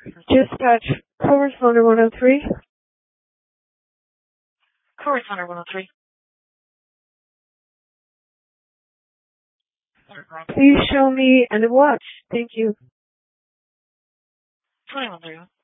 Dispatch, co-responder 103. Co-responder 103. Please show me and watch. Thank you. 2131.